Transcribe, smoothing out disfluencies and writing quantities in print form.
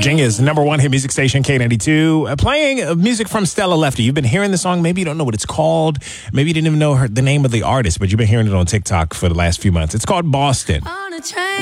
Virginia's number one hit music station, K92. Playing music from Stella Lefty. You've been hearing the song. Maybe you don't know what it's called. Maybe you didn't even know the name of the artist, but you've been hearing it on TikTok for the last few months. It's called Boston.